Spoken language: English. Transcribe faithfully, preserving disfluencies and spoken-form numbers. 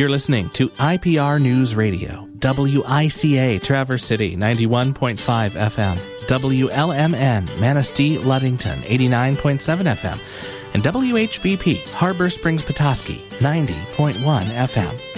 You're listening to I P R News Radio, W I C A Traverse City ninety-one point five F M, W L M N Manistee Ludington eighty-nine point seven F M, and W H B P Harbor Springs Petoskey ninety point one F M.